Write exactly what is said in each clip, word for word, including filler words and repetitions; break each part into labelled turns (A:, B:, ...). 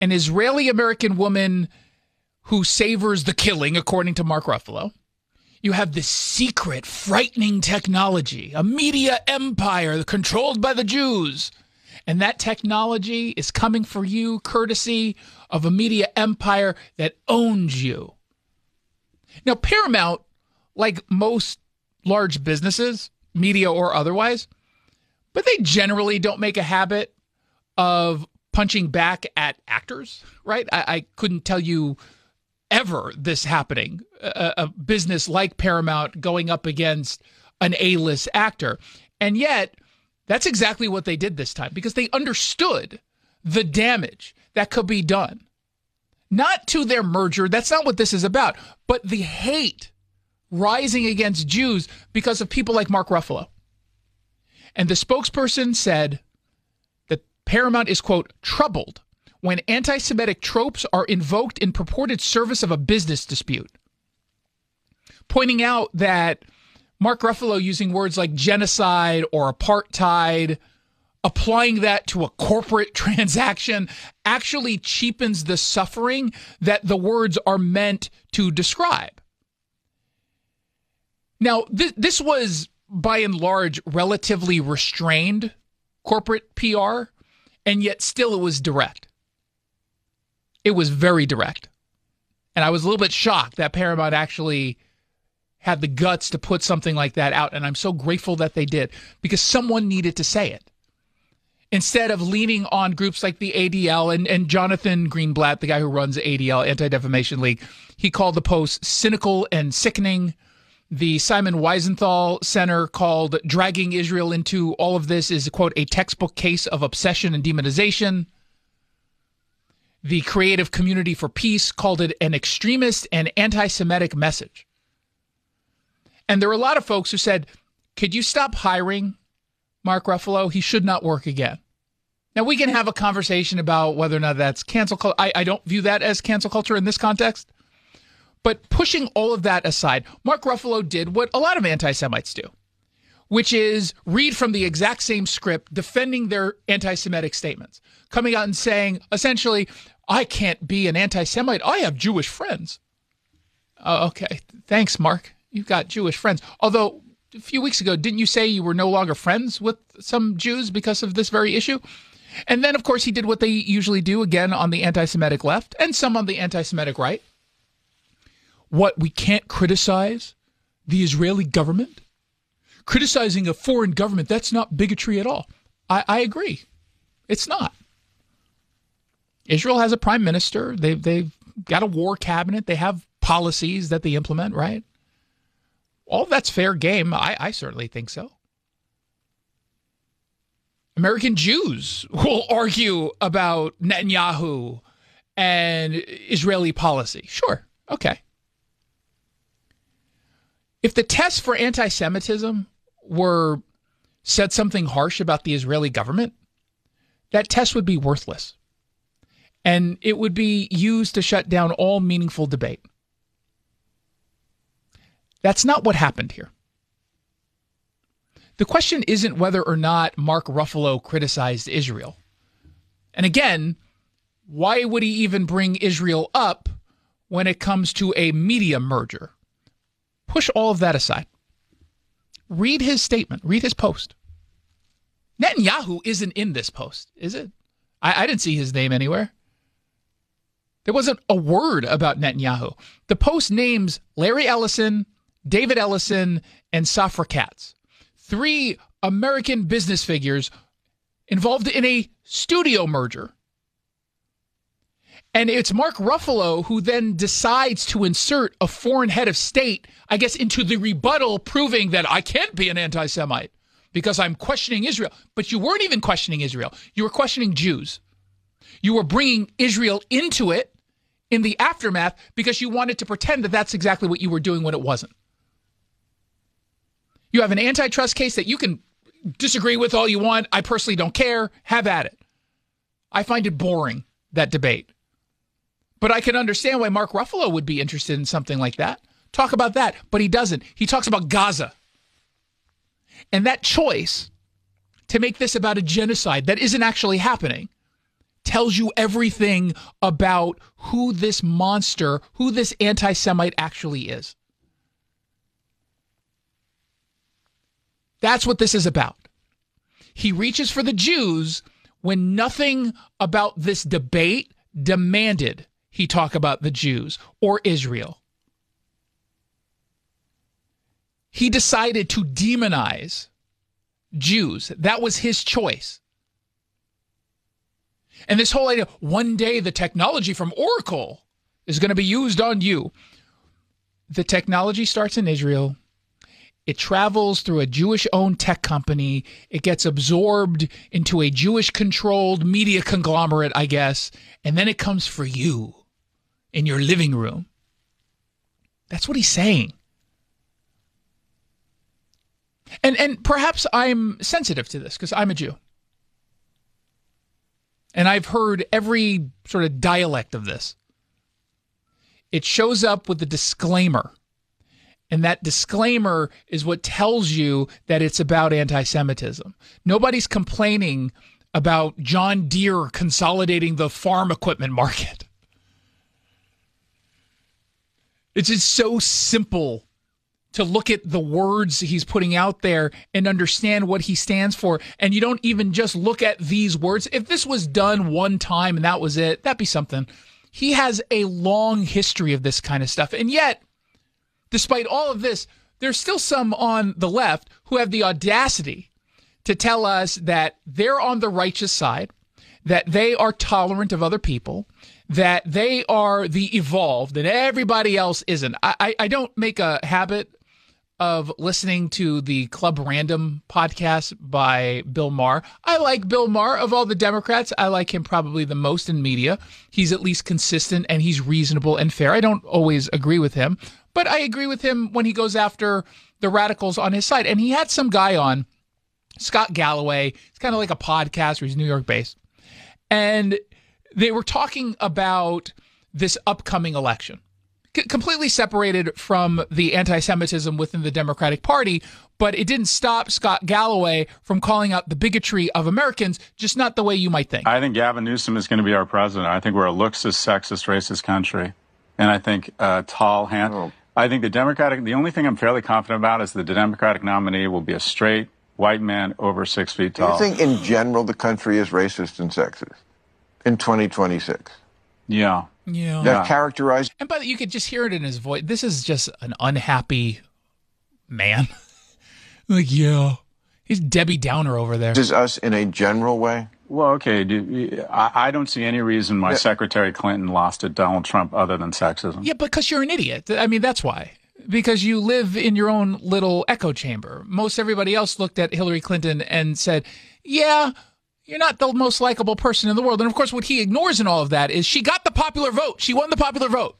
A: an Israeli-American woman who savors the killing, according to Mark Ruffalo. You have this secret, frightening technology, a media empire controlled by the Jews. And that technology is coming for you courtesy of a media empire that owns you. Now, Paramount, like most large businesses, media or otherwise, but they generally don't make a habit of punching back at actors, right? I, I couldn't tell you ever this happening, a, a business like Paramount going up against an A-list actor. And yet, that's exactly what they did this time, because they understood the damage that could be done. Not to their merger, that's not what this is about, but the hate rising against Jews because of people like Mark Ruffalo. And the spokesperson said that Paramount is, quote, troubled when anti-Semitic tropes are invoked in purported service of a business dispute, pointing out that Mark Ruffalo using words like genocide or apartheid, applying that to a corporate transaction, actually cheapens the suffering that the words are meant to describe. Now, th- this was, by and large, relatively restrained corporate P R, and yet still it was direct. It was very direct. And I was a little bit shocked that Paramount actually had the guts to put something like that out, and I'm so grateful that they did, because someone needed to say it. Instead of leaning on groups like the A D L, and, and Jonathan Greenblatt, the guy who runs A D L, Anti-Defamation League, he called the post cynical and sickening. The Simon Wiesenthal Center called dragging Israel into all of this is, quote, a textbook case of obsession and demonization. The Creative Community for Peace called it an extremist and anti-Semitic message. And there were a lot of folks who said, could you stop hiring Mark Ruffalo? He should not work again. Now, we can have a conversation about whether or not that's cancel culture. I, I don't view that as cancel culture in this context. But pushing all of that aside, Mark Ruffalo did what a lot of anti-Semites do, which is read from the exact same script, defending their anti-Semitic statements, coming out and saying, essentially, I can't be an anti-Semite. I have Jewish friends. Uh, okay, thanks, Mark. You've got Jewish friends. Although, a few weeks ago, didn't you say you were no longer friends with some Jews because of this very issue? And then, of course, he did what they usually do, again, on the anti-Semitic left and some on the anti-Semitic right. What, we can't criticize the Israeli government? Criticizing a foreign government, that's not bigotry at all. I, I agree. It's not. Israel has a prime minister. They've, they've got a war cabinet. They have policies that they implement, right? All that's fair game. I, I certainly think so. American Jews will argue about Netanyahu and Israeli policy. Sure. Okay. If the test for anti-Semitism were said something harsh about the Israeli government, that test would be worthless. And it would be used to shut down all meaningful debate. That's not what happened here. The question isn't whether or not Mark Ruffalo criticized Israel. And again, why would he even bring Israel up when it comes to a media merger? Push all of that aside. Read his statement. Read his post. Netanyahu isn't in this post, is it? I, I didn't see his name anywhere. There wasn't a word about Netanyahu. The post names Larry Ellison, David Ellison, and Safra Katz, three American business figures involved in a studio merger. And it's Mark Ruffalo who then decides to insert a foreign head of state, I guess, into the rebuttal, proving that I can't be an anti-Semite because I'm questioning Israel. But you weren't even questioning Israel. You were questioning Jews. You were bringing Israel into it in the aftermath because you wanted to pretend that that's exactly what you were doing when it wasn't. You have an antitrust case that you can disagree with all you want. I personally don't care. Have at it. I find it boring, that debate. But I can understand why Mark Ruffalo would be interested in something like that. Talk about that. But he doesn't. He talks about Gaza. And that choice to make this about a genocide that isn't actually happening, tells you everything about who this monster, who this anti-Semite actually is. That's what this is about. He reaches for the Jews when nothing about this debate demanded he talk about the Jews or Israel. He decided to demonize Jews. That was his choice. And this whole idea, one day the technology from Oracle is going to be used on you. The technology starts in Israel. It travels through a Jewish-owned tech company. It gets absorbed into a Jewish-controlled media conglomerate, I guess. And then it comes for you in your living room. That's what he's saying. And, and perhaps I'm sensitive to this because I'm a Jew. And I've heard every sort of dialect of this. It shows up with the disclaimer. And that disclaimer is what tells you that it's about anti-Semitism. Nobody's complaining about John Deere consolidating the farm equipment market. It's just so simple to look at the words he's putting out there and understand what he stands for. And you don't even just look at these words. If this was done one time and that was it, that'd be something. He has a long history of this kind of stuff. And yet, despite all of this, there's still some on the left who have the audacity to tell us that they're on the righteous side, that they are tolerant of other people, that they are the evolved, and everybody else isn't. I, I, I don't make a habit of listening to the Club Random podcast by Bill Maher. I like Bill Maher. Of all the Democrats, I like him probably the most in media. He's at least consistent and he's reasonable and fair. I don't always agree with him, but I agree with him when he goes after the radicals on his side. And he had some guy on, Scott Galloway. It's kind of like a podcast where he's New York based. And they were talking about this upcoming election. C- completely separated from the anti-Semitism within the Democratic Party, but it didn't stop Scott Galloway from calling out the bigotry of Americans, just not the way you might think.
B: I think Gavin Newsom is going to be our president. I think we're a looksist, sexist, racist country. And I think uh, tall hand. Oh. I think the Democratic, the only thing I'm fairly confident about is the Democratic nominee will be a straight white man over six feet tall.
C: Do you think in general the country is racist and sexist in twenty twenty-six?
B: Yeah.
A: Yeah.
C: That characterized.
A: And by the, you could just hear it in his voice. This is just an unhappy man. Like, yeah, he's Debbie Downer over there.
C: Is us in a general way?
B: Well, okay. Do, I, I don't see any reason why yeah. Secretary Clinton lost to Donald Trump other than sexism.
A: Yeah, because you're an idiot. I mean, that's why. Because you live in your own little echo chamber. Most everybody else looked at Hillary Clinton and said, yeah, you're not the most likable person in the world. And of course, what he ignores in all of that is she got the popular vote. She won the popular vote.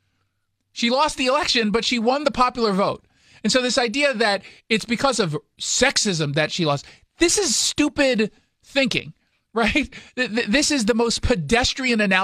A: She lost the election, but she won the popular vote. And so this idea that it's because of sexism that she lost, this is stupid thinking, right? This is the most pedestrian analysis